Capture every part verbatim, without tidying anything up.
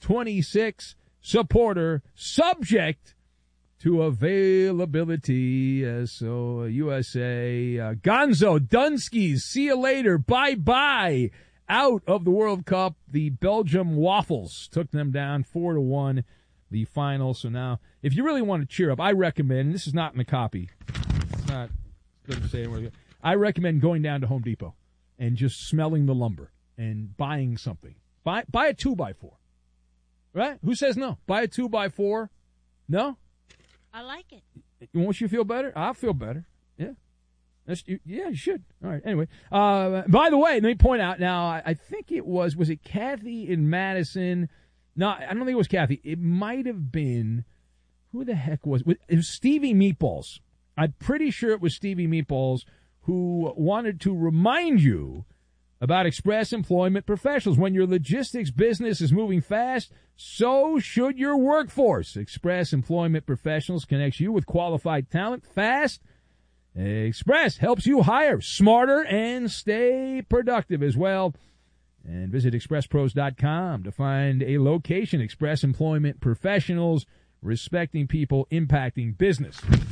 twenty-six supporter, subject to availability. Uh, so uh, U S A, uh, Gonzo, Dunskies, see you later, bye-bye. Out of the World Cup, the Belgium Waffles took them down four to one, the final. So now, if you really want to cheer up, I recommend, and this is not in the copy, it's not, it doesn't say anywhere, I recommend going down to Home Depot and just smelling the lumber and buying something. Buy buy a two by four. Right? Who says no? Buy a two by four. No? I like it. Won't you feel better? I'll feel better. Yeah. That's, you, yeah, you should. All right. Anyway, uh, by the way, let me point out now, I, I think it was, was it Kathy in Madison? No, I don't think it was Kathy. It might have been, who the heck was it? It was Stevie Meatballs. I'm pretty sure it was Stevie Meatballs who wanted to remind you about Express Employment Professionals. When your logistics business is moving fast, so should your workforce. Express Employment Professionals connects you with qualified talent fast. Express helps you hire smarter and stay productive as well. And visit express pros dot com to find a location. Express Employment Professionals, respecting people, impacting business. Let's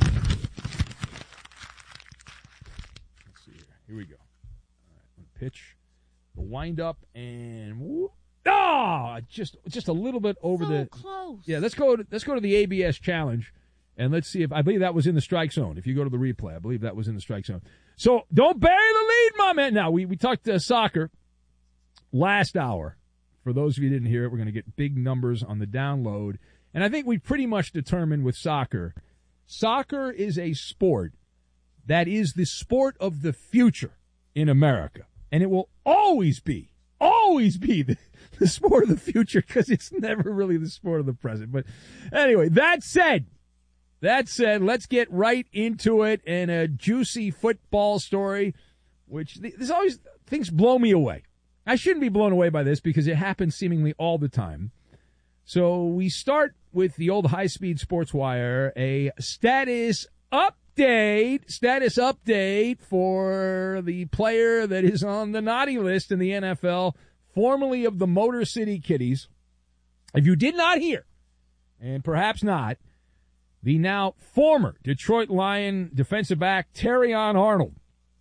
see here. Here we go. All right, pitch. The wind up and whoop. Oh, just just a little bit over so the close. Yeah, let's go to let's go to the A B S challenge and let's see if I believe that was in the strike zone. If you go to the replay, I believe that was in the strike zone. So don't bury the lead, my man. Now we we talked uh, soccer last hour. For those of you who didn't hear it, we're going to get big numbers on the download, and I think we pretty much determined with soccer, soccer is a sport that is the sport of the future in America. And it will always be, always be the, the sport of the future because it's never really the sport of the present. But anyway, that said, that said, let's get right into it and a juicy football story, which there's always, things blow me away. I shouldn't be blown away by this because it happens seemingly all the time. So we start with the old high-speed sports wire, a status up. Update, status update for the player that is on the naughty list in the N F L, formerly of the Motor City Kitties. If you did not hear, and perhaps not, the now former Detroit Lion defensive back Terrion Arnold.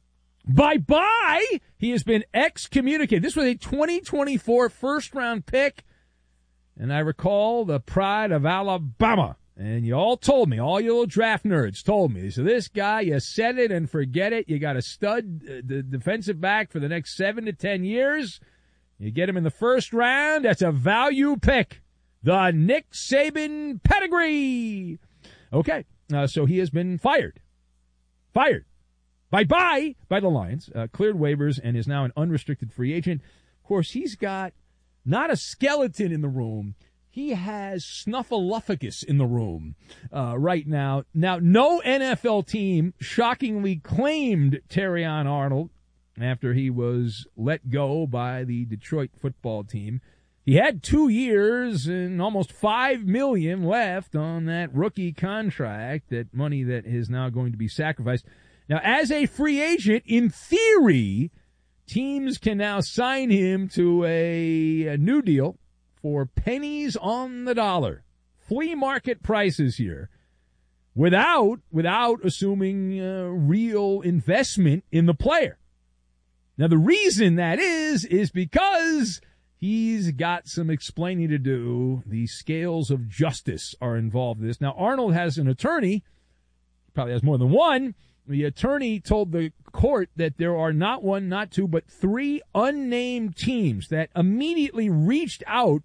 Bye-bye! He has been excommunicated. This was a twenty twenty-four first-round pick, and I recall the pride of Alabama. And you all told me, all you little draft nerds told me, so this guy, you set it and forget it. You got a stud uh, the defensive back for the next seven to ten years. You get him in the first round. That's a value pick. The Nick Saban pedigree. Okay, uh, so he has been fired. Fired. Bye-bye by the Lions. Uh, cleared waivers and is now an unrestricted free agent. Of course, he's got not a skeleton in the room. He has Snuffleupagus in the room uh, right now. Now, no N F L team shockingly claimed Terrion Arnold after he was let go by the Detroit football team. He had two years and almost five million dollars left on that rookie contract, that money that is now going to be sacrificed. Now, as a free agent, in theory, teams can now sign him to a, a new deal for pennies on the dollar, flea market prices here, without without assuming uh, real investment in the player. Now, the reason that is, is because he's got some explaining to do. The scales of justice are involved in this. Now, Arnold has an attorney, probably has more than one. The attorney told the court that there are not one, not two, but three unnamed teams that immediately reached out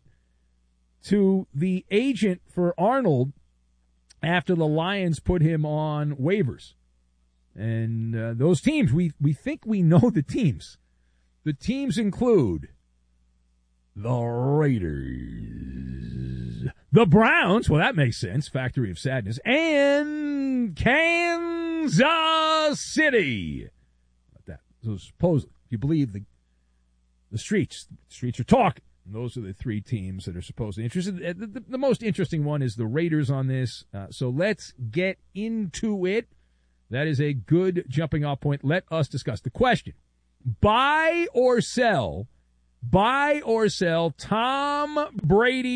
to the agent for Arnold after the Lions put him on waivers. And uh, those teams, we, we think we know the teams. The teams include the Raiders, the Browns, well, that makes sense, Factory of Sadness, and Kansas City. Like that. So supposedly, if you believe the the streets, the streets are talking. And those are the three teams that are supposedly interested. The, the, the most interesting one is the Raiders on this. Uh, so let's get into it. That is a good jumping off point. Let us discuss the question. Buy or sell, buy or sell Tom Brady